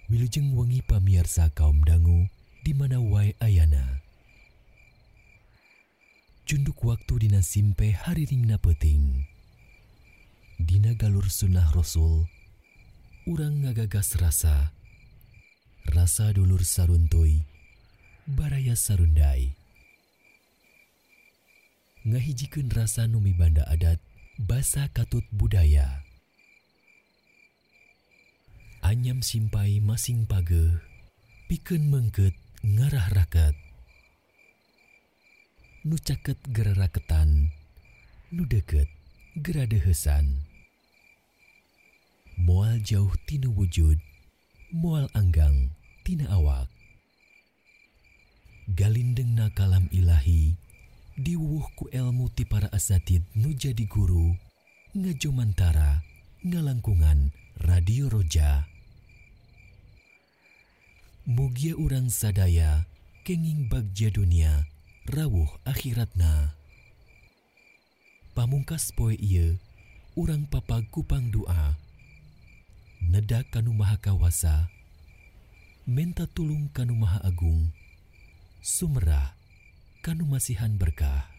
Wilujeng wengi pamiarsa kaum dangu di mana wae ayana. Junduk waktu dina simpe hariringna peuting. Dina galur sunnah Rasul, urang ngagagas rasa dulur saruntuy, baraya sarundai. Ngahijikeun rasa nu mibanda adat, basa katut budaya. Anyam simpai masing pageuh, pikeun meungkeut ngarah raket. Nu caket gera raketan, nu deukeut gera deuheusan. Moal jauh tina wujud, moal anggang tina awak. Galindengna kalam ilahi, diwuwuh ku elmu ti para asatid nu jadi guru, ngajomantara ngalangkungan Radio Roja. Mugia urang sadaya kenging bagja dunia rawuh akhiratna. Pamungkas poe ieu urang papag kupang doa. Nedak kanu maha kawasa, menta tulung kanu maha agung, sumerah kanu masihan berkah.